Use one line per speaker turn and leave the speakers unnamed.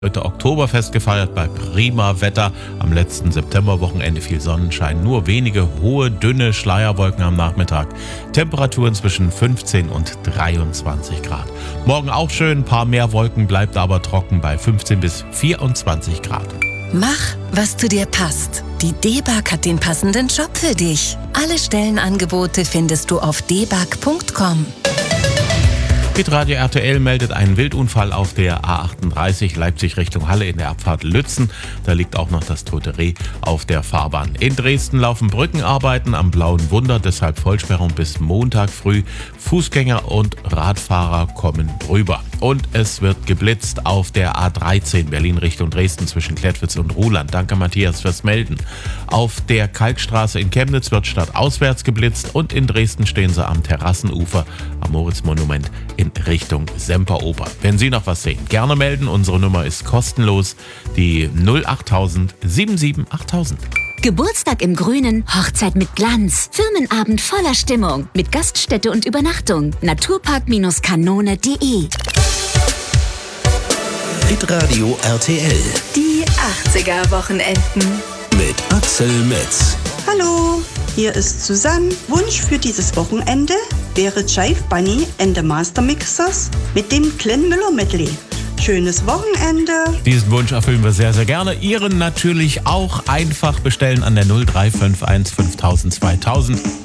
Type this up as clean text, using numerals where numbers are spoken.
Heute Oktoberfest gefeiert bei prima Wetter. Am letzten Septemberwochenende viel Sonnenschein, nur wenige hohe, dünne Schleierwolken am Nachmittag. Temperaturen zwischen 15 und 23 Grad. Morgen auch schön, ein paar mehr Wolken, bleibt aber trocken bei 15 bis 24 Grad.
Mach, was zu dir passt. Die DEBAG hat den passenden Job für dich. Alle Stellenangebote findest du auf debag.com.
Hitradio RTL meldet einen Wildunfall auf der A38 Leipzig Richtung Halle in der Abfahrt Lützen. Da liegt auch noch das tote Reh auf der Fahrbahn. In Dresden laufen Brückenarbeiten am Blauen Wunder, deshalb Vollsperrung bis Montag früh. Fußgänger und Radfahrer kommen rüber. Und es wird geblitzt auf der A13 Berlin Richtung Dresden zwischen Klettwitz und Ruhland. Danke Matthias fürs Melden. Auf der Kalkstraße in Chemnitz wird stadtauswärts geblitzt und in Dresden stehen sie am Terrassenufer am Moritzmonument in Richtung Semperoper. Wenn Sie noch was sehen, gerne melden. Unsere Nummer ist kostenlos, die 08000 77 8000.
Geburtstag im Grünen, Hochzeit mit Glanz, Firmenabend voller Stimmung, mit Gaststätte und Übernachtung. Naturpark-kanone.de.
Hitradio RTL
Die 80er-Wochenenden.
mit Axel Metz.
Hallo, hier ist Susanne. Wunsch für dieses Wochenende wäre Jive Bunny and the Master Mixers mit dem Glenn Miller Medley. Schönes Wochenende.
Diesen Wunsch erfüllen wir sehr, sehr gerne. Ihren natürlich auch. Einfach bestellen an der 0351 5000 2000.